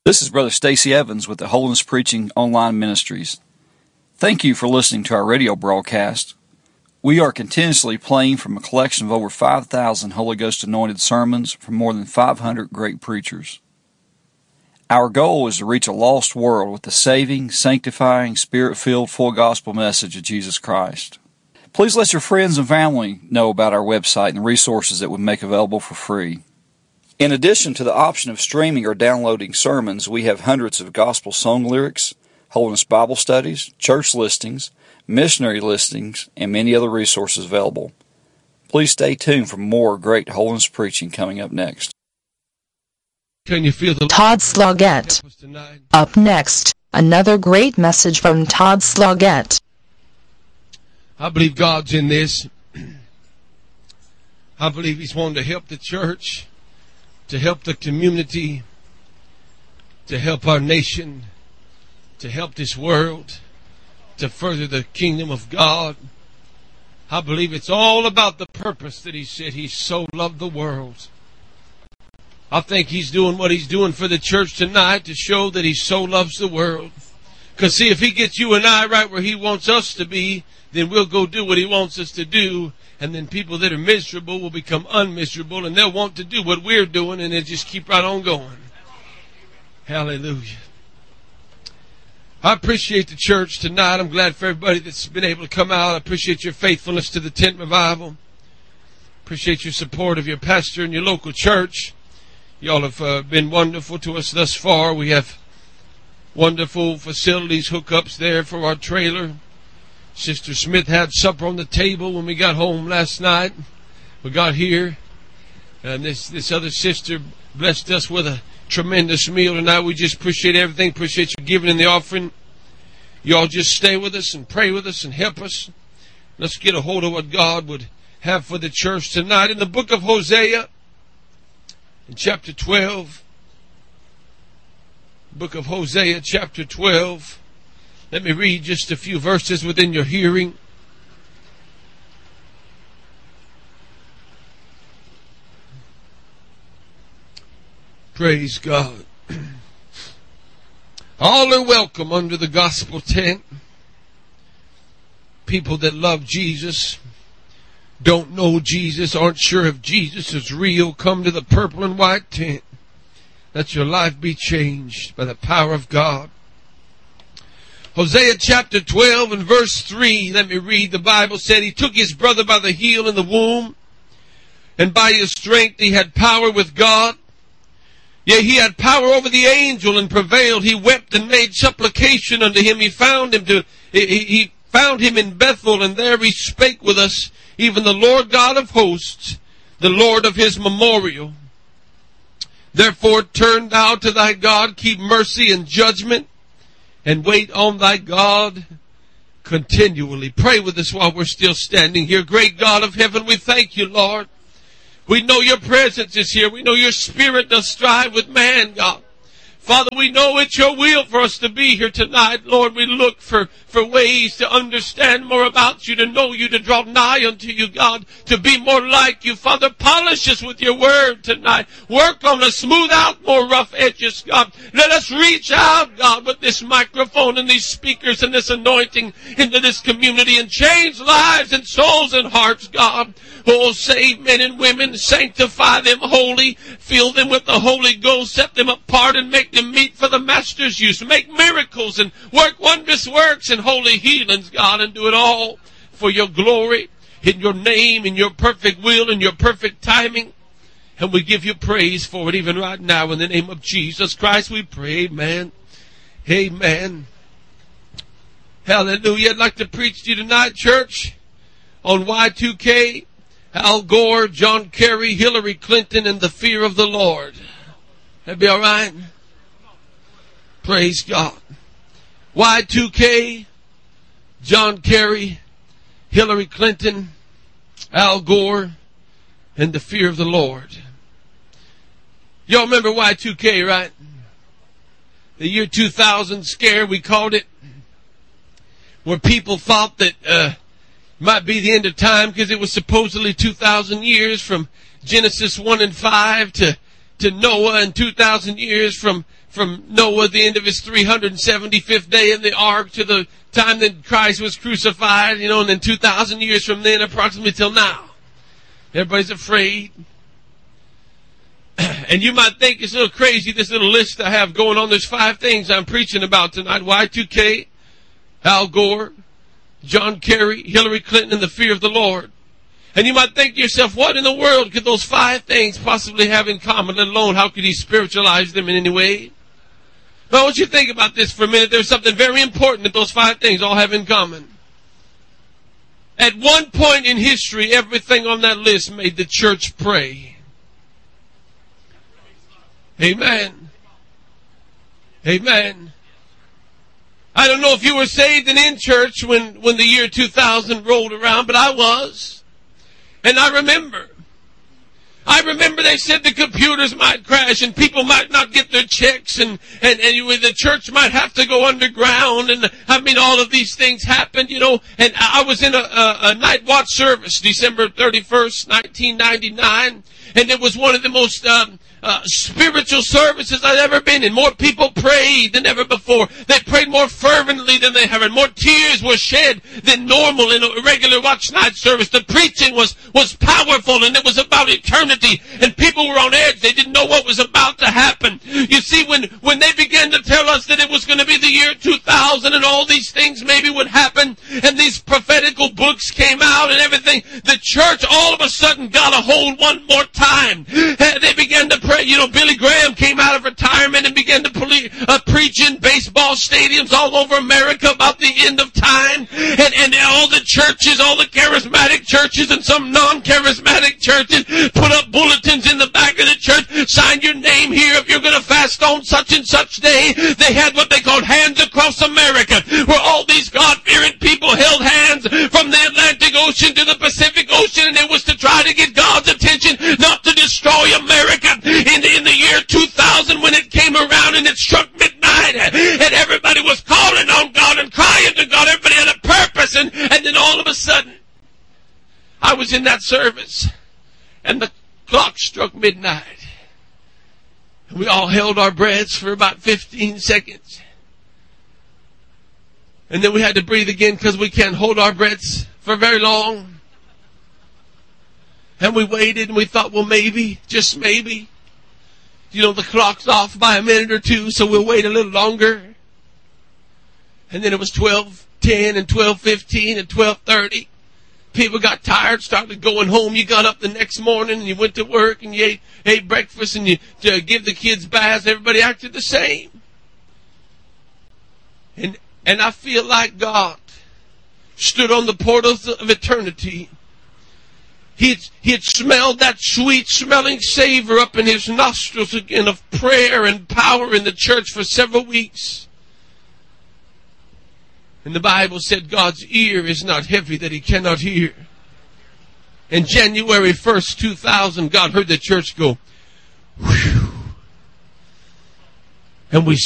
This is Brother Stacy Evans with the Holiness Preaching Online Ministries. Thank you for listening to our radio broadcast. We are continuously playing from a collection of over 5,000 Holy Ghost anointed sermons from more than 500 great preachers. Our goal is to reach a lost world with the saving, sanctifying, spirit-filled, full gospel message of Jesus Christ. Please let your friends and family know about our website and the resources that we make available for free. In addition to the option of streaming or downloading sermons, we have hundreds of gospel song lyrics, Holiness Bible studies, church listings, missionary listings, and many other resources available. Please stay tuned for more great holiness preaching coming up next. Can you feel the Todd Sloggett. Up next, another great message from Todd Sloggett. I believe God's in this. I believe He's wanting to help the church, to help the community, to help our nation, to help this world, to further the kingdom of God. I believe it's all about the purpose that He said He so loved the world. I think He's doing what He's doing for the church tonight to show that He so loves the world. Because see, if He gets you and I right where He wants us to be, then we'll go do what He wants us to do. And then people that are miserable will become unmiserable, and they'll want to do what we're doing, and they'll just keep right on going. Hallelujah. I appreciate the church tonight. I'm glad for everybody that's been able to come out. I appreciate your faithfulness to the tent revival. Appreciate your support of your pastor and your local church. Y'all have been wonderful to us thus far. We have wonderful facilities, hookups there for our trailer. Sister Smith had supper on the table when we got home last night. We got here, and this other sister blessed us with a tremendous meal tonight. We just appreciate everything. Appreciate you giving in the offering. Y'all just stay with us and pray with us and help us. Let's get a hold of what God would have for the church tonight. In the book of Hosea, in chapter 12, book of Hosea, chapter 12. Let me read just a few verses within your hearing. Praise God. All are welcome under the gospel tent. People that love Jesus, don't know Jesus, aren't sure if Jesus is real, come to the purple and white tent. Let your life be changed by the power of God. Hosea chapter 12 and verse 3, let me read. The Bible said, He took his brother by the heel in the womb, and by his strength he had power with God. Yea, he had power over the angel and prevailed. He wept and made supplication unto him. He found him in Bethel, and there he spake with us, even the Lord God of hosts, the Lord of his memorial. Therefore turn thou to thy God, keep mercy and judgment, and wait on thy God continually. Pray with us while we're still standing here. Great God of heaven, we thank you, Lord. We know your presence is here. We know your spirit does strive with man, God. Father, we know it's your will for us to be here tonight. Lord, we look for ways to understand more about you, to know you, to draw nigh unto you, God, to be more like you. Father, polish us with your word tonight. Work on us, smooth out more rough edges, God. Let us reach out, God, with this microphone and these speakers and this anointing into this community and change lives and souls and hearts, God. Oh, save men and women, sanctify them holy, fill them with the Holy Ghost, set them apart and make them meet for the Master's use. Make miracles and work wondrous works and holy healings, God, and do it all for your glory, in your name, in your perfect will, in your perfect timing. And we give you praise for it even right now. In the name of Jesus Christ we pray. Amen. Amen. Hallelujah. I'd like to preach to you tonight, church, on Y2K. Al Gore, John Kerry, Hillary Clinton, and the fear of the Lord. That'd be all right? Praise God. Y2K, John Kerry, Hillary Clinton, Al Gore, and the fear of the Lord. Y'all remember Y2K, right? The year 2000 scare, we called it. Where people thought that might be the end of time because it was supposedly 2,000 years from Genesis 1 and 5 to Noah, and 2,000 years from from Noah, the end of his 375th day in the ark, to the time that Christ was crucified, and then 2,000 years from then, approximately till now. Everybody's afraid. And you might think it's a little crazy, this little list I have going on. There's 5 things I'm preaching about tonight. Y2K, Al Gore, John Kerry, Hillary Clinton, and the fear of the Lord. And you might think to yourself, what in the world could those 5 things possibly have in common, let alone how could he spiritualize them in any way? Well, I want you to think about this for a minute. There's something very important that those 5 things all have in common. At one point in history, everything on that list made the church pray. Amen. Amen. I don't know if you were saved and in church when the year 2000 rolled around, but I was. And I remember they said the computers might crash and people might not get their checks and the church might have to go underground. And all of these things happened, and I was in a night watch service, December 31st, 1999. And it was one of the most spiritual services I've ever been in. More people prayed than ever before. They prayed more fervently than they have. And more tears were shed than normal in a regular watch night service. The preaching was powerful, and it was about eternity. And people were on edge. They didn't know what was about to happen. You see, when they began to tell us that it was going to be the year 2000 and all these things maybe would happen, and these prophetical books came out and everything, the church all of a sudden got a hold one more time. They began to pray. Billy Graham came out of retirement and began to preach in baseball stadiums all over America about the end of time. And all the churches, all the charismatic churches and some non-charismatic churches put up bulletins in the back of the church. Sign your name here if you're going to fast on such and such day. They had what they called Hands Across America, where all these God-fearing people held hands from the Atlantic Ocean to the Pacific Ocean, and it was to try to get God's attention, not to destroy America. In the year 2000, when it came around and it struck midnight, and everybody was calling on God and crying to God, everybody had a purpose, and then all of a sudden, I was in that service, and the clock struck midnight. And we all held our breaths for about 15 seconds. And then we had to breathe again because we can't hold our breaths for very long. And we waited and we thought, well, maybe, just maybe, the clock's off by a minute or two, so we'll wait a little longer. And then it was 12:10 and 12:15 and 12:30. People got tired, started going home. You got up the next morning and you went to work and you ate breakfast and you give the kids baths. Everybody acted the same. And I feel like God stood on the portals of eternity. He had smelled that sweet smelling savor up in his nostrils again of prayer and power in the church for several weeks. And the Bible said God's ear is not heavy that he cannot hear. And January 1st, 2000, God heard the church go, whew. And we